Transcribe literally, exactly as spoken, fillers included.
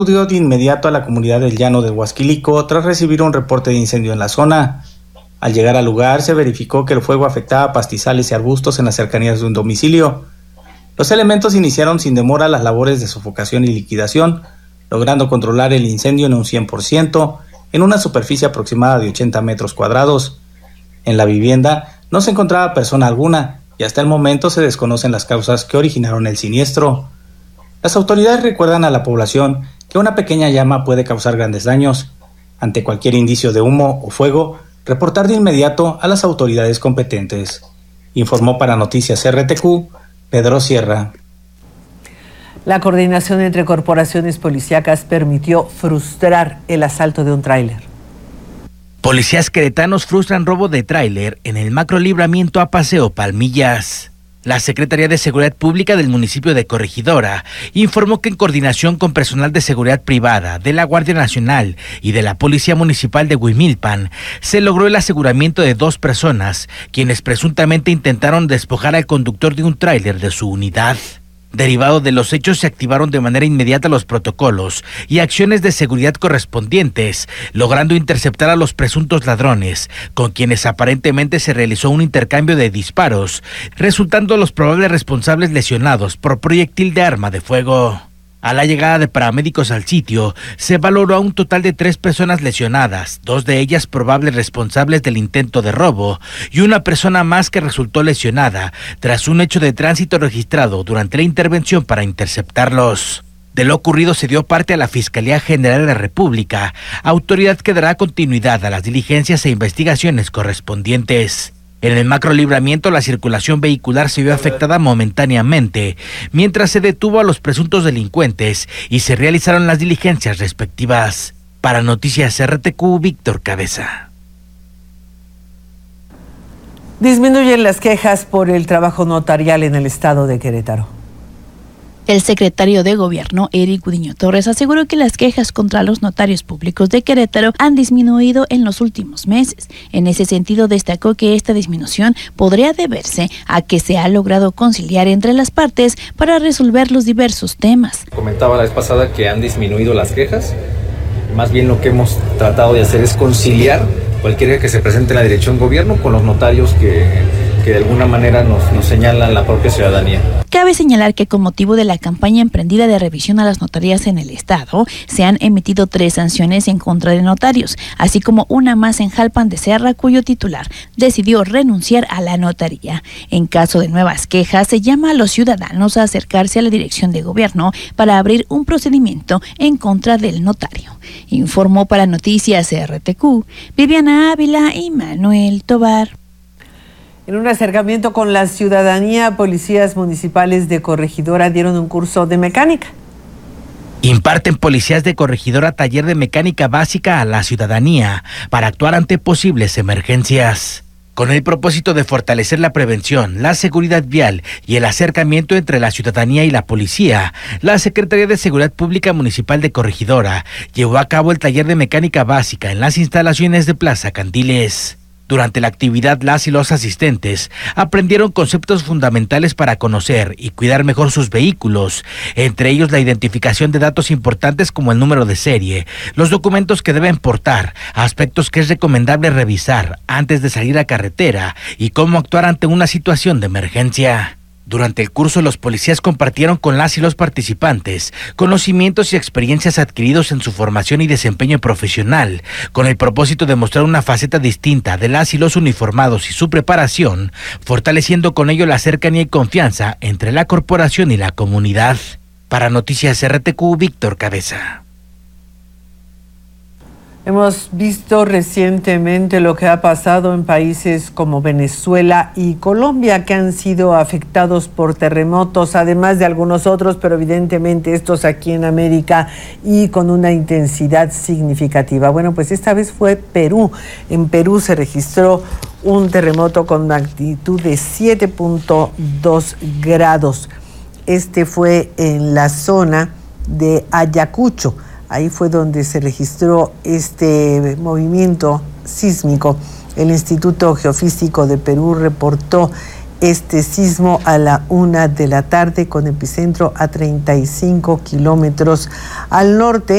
Acudió de inmediato a la comunidad del Llano de Huasquilico tras recibir un reporte de incendio en la zona. Al llegar al lugar se verificó que el fuego afectaba pastizales y arbustos en las cercanías de un domicilio. Los elementos iniciaron sin demora las labores de sofocación y liquidación, logrando controlar el incendio en un cien por ciento en una superficie aproximada de ochenta metros cuadrados. En la vivienda no se encontraba persona alguna y hasta el momento se desconocen las causas que originaron el siniestro. Las autoridades recuerdan a la población que una pequeña llama puede causar grandes daños. Ante cualquier indicio de humo o fuego, reportar de inmediato a las autoridades competentes. Informó para Noticias R T Q, Pedro Sierra. La coordinación entre corporaciones policíacas permitió frustrar el asalto de un tráiler. Policías queretanos frustran robo de tráiler en el macrolibramiento a Paseo Palmillas. La Secretaría de Seguridad Pública del municipio de Corregidora informó que en coordinación con personal de seguridad privada de la Guardia Nacional y de la Policía Municipal de Huimilpan, se logró el aseguramiento de dos personas, quienes presuntamente intentaron despojar al conductor de un tráiler de su unidad. Derivado de los hechos, se activaron de manera inmediata los protocolos y acciones de seguridad correspondientes, logrando interceptar a los presuntos ladrones, con quienes aparentemente se realizó un intercambio de disparos, resultando los probables responsables lesionados por proyectil de arma de fuego. A la llegada de paramédicos al sitio, se valoró a un total de tres personas lesionadas, dos de ellas probables responsables del intento de robo y una persona más que resultó lesionada tras un hecho de tránsito registrado durante la intervención para interceptarlos. De lo ocurrido se dio parte a la Fiscalía General de la República, autoridad que dará continuidad a las diligencias e investigaciones correspondientes. En el macrolibramiento, la circulación vehicular se vio afectada momentáneamente, mientras se detuvo a los presuntos delincuentes y se realizaron las diligencias respectivas. Para Noticias R T Q, Víctor Cabeza. Disminuyen las quejas por el trabajo notarial en el estado de Querétaro. El secretario de Gobierno, Eric Gudiño Torres, aseguró que las quejas contra los notarios públicos de Querétaro han disminuido en los últimos meses. En ese sentido, destacó que esta disminución podría deberse a que se ha logrado conciliar entre las partes para resolver los diversos temas. Comentaba la vez pasada que han disminuido las quejas. Más bien lo que hemos tratado de hacer es conciliar cualquier que se presente en la dirección gobierno con los notarios que, que de alguna manera nos, nos señalan la propia ciudadanía. Cabe señalar que con motivo de la campaña emprendida de revisión a las notarías en el estado, se han emitido tres sanciones en contra de notarios, así como una más en Jalpan de Serra, cuyo titular decidió renunciar a la notaría. En caso de nuevas quejas, se llama a los ciudadanos a acercarse a la dirección de gobierno para abrir un procedimiento en contra del notario. Informó para Noticias R T Q, Viviana Ávila y Manuel Tobar. En un acercamiento con la ciudadanía, policías municipales de Corregidora dieron un curso de mecánica. Imparten policías de Corregidora taller de mecánica básica a la ciudadanía para actuar ante posibles emergencias. Con el propósito de fortalecer la prevención, la seguridad vial y el acercamiento entre la ciudadanía y la policía, la Secretaría de Seguridad Pública Municipal de Corregidora llevó a cabo el taller de mecánica básica en las instalaciones de Plaza Candiles. Durante la actividad, las y los asistentes aprendieron conceptos fundamentales para conocer y cuidar mejor sus vehículos, entre ellos la identificación de datos importantes como el número de serie, los documentos que deben portar, aspectos que es recomendable revisar antes de salir a carretera y cómo actuar ante una situación de emergencia. Durante el curso, los policías compartieron con las y los participantes conocimientos y experiencias adquiridos en su formación y desempeño profesional, con el propósito de mostrar una faceta distinta de las y los uniformados y su preparación, fortaleciendo con ello la cercanía y confianza entre la corporación y la comunidad. Para Noticias R T Q, Víctor Cabeza. Hemos visto recientemente lo que ha pasado en países como Venezuela y Colombia, que han sido afectados por terremotos, además de algunos otros, pero evidentemente estos aquí en América y con una intensidad significativa. Bueno, pues esta vez fue Perú. En Perú se registró un terremoto con magnitud de siete punto dos grados. Este fue en la zona de Ayacucho. Ahí fue donde se registró este movimiento sísmico. El Instituto Geofísico de Perú reportó este sismo a la una de la tarde con epicentro a treinta y cinco kilómetros al norte.